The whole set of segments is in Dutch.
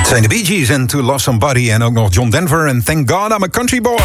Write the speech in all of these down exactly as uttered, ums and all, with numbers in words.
Het zijn de Bee Gees en To Love Somebody en ook nog John Denver en Thank God I'm a Country Boy.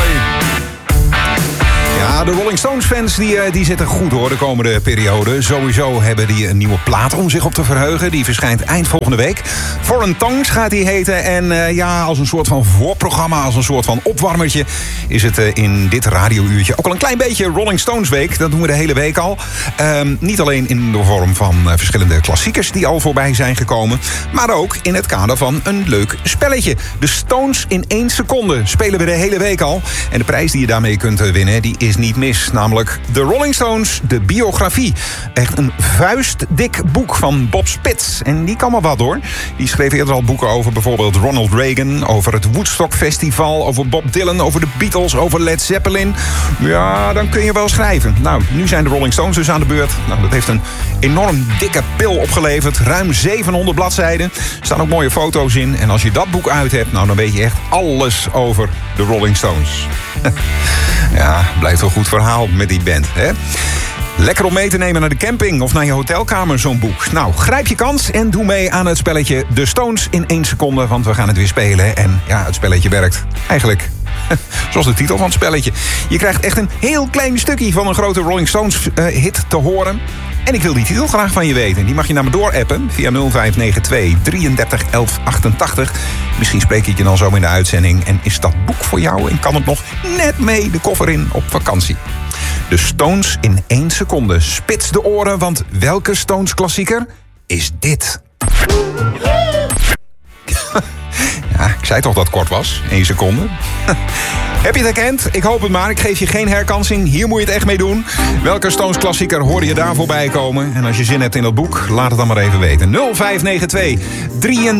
Ja, de Rolling Stones fans die, die zitten goed hoor de komende periode. Sowieso hebben die een nieuwe plaat om zich op te verheugen. Die verschijnt eind volgende week. Foreign Tongues gaat die heten. En uh, ja, als een soort van voorprogramma, als een soort van opwarmertje... is het uh, in dit radiouurtje ook al een klein beetje Rolling Stones week. Dat doen we de hele week al. Um, niet alleen in de vorm van uh, verschillende klassiekers die al voorbij zijn gekomen... maar ook in het kader van een leuk spelletje. De Stones in één seconde spelen we de hele week al. En de prijs die je daarmee kunt uh, winnen, die is niet mis. Namelijk de Rolling Stones, de biografie. Echt een vuistdik boek van Bob Spitz. En die kan maar wat hoor. Die schreef eerder al boeken over bijvoorbeeld Ronald Reagan... over het Woodstock Festival, over Bob Dylan, over de Beatles, over Led Zeppelin. Ja, dan kun je wel schrijven. Nou, nu zijn de Rolling Stones dus aan de beurt. Nou, dat heeft een enorm dikke pil opgeleverd. Ruim zevenhonderd bladzijden. Er staan ook mooie foto's in. En als je dat boek uit hebt, nou, dan weet je echt alles over de Rolling Stones. Ja, blijft wel een goed verhaal met die band, hè? Lekker om mee te nemen naar de camping of naar je hotelkamer, zo'n boek. Nou, grijp je kans en doe mee aan het spelletje De Stones in één seconde... want we gaan het weer spelen en ja, het spelletje werkt eigenlijk... zoals de titel van het spelletje. Je krijgt echt een heel klein stukje van een grote Rolling Stones uh, hit te horen... En ik wil die titel graag van je weten. Die mag je naar me doorappen via nul vijf negen twee drieëndertig elf achtentachtig. Misschien spreek ik je dan zo in de uitzending. En is dat boek voor jou en kan het nog net mee de koffer in op vakantie. De Stones in één seconde. Spits de oren, want welke Stones klassieker is dit? Ja, ik zei toch dat het kort was. één seconde. Heb je het herkend? Ik hoop het maar. Ik geef je geen herkansing. Hier moet je het echt mee doen. Welke Stones klassieker hoorde je daar voorbij komen? En als je zin hebt in dat boek, laat het dan maar even weten. nul vijf negen twee drieëndertig